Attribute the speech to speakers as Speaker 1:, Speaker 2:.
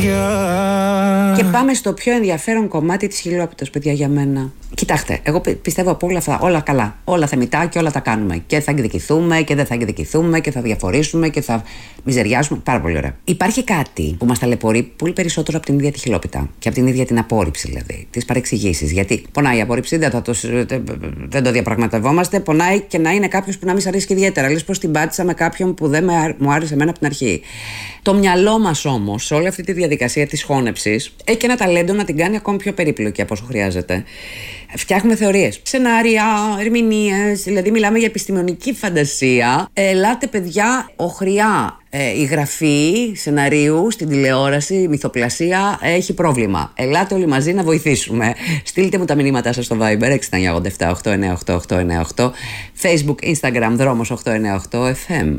Speaker 1: Και πάμε στο πιο ενδιαφέρον κομμάτι της χιλιόπιτας, παιδιά, για μένα. Κοιτάξτε, εγώ πιστεύω από όλα αυτά, όλα καλά. Όλα θεμιτά και όλα τα κάνουμε. Και θα εκδικηθούμε και δεν θα εκδικηθούμε και θα διαφορήσουμε και θα μιζεριάσουμε. Πάρα πολύ ωραία. Υπάρχει κάτι που μας ταλαιπωρεί πολύ περισσότερο από την ίδια τη χιλόπιτα και από την ίδια την απόρριψη, δηλαδή. Τις παρεξηγήσεις. Γιατί πονάει η απόρριψη, δεν το διαπραγματευόμαστε. Πονάει και να είναι κάποιος που να μην σ' αρέσει ιδιαίτερα. Λες πως την πάτησα με κάποιον που δεν μου άρεσε εμένα από την αρχή. Το μυαλό μας όμως, σε όλη αυτή τη διαδικασία της χώνεψης, έχει και ένα ταλέντο να την κάνει ακόμη πιο περίπλοκη από όσο χρειάζεται. Φτιάχνουμε θεωρίες, σενάρια, ερμηνείες, δηλαδή μιλάμε για επιστημονική φαντασία. Ελάτε, παιδιά, οχριά. Η γραφή σεναρίου στην τηλεόραση, η μυθοπλασία έχει πρόβλημα. Ελάτε όλοι μαζί να βοηθήσουμε. Στείλτε μου τα μηνύματά σας στο Viber 6987 898 898, Facebook, Instagram, Δρόμος 898 FM.